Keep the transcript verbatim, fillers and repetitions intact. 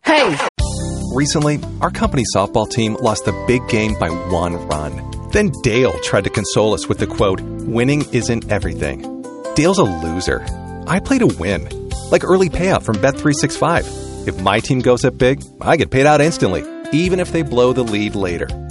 Hey! Recently, our company softball team lost the big game by one run. Then Dale tried to console us with the quote, "Winning isn't everything." Dale's a loser. I play to win. Like early payout from Bet three sixty-five. If my team goes up big, I get paid out instantly, even if they blow the lead later.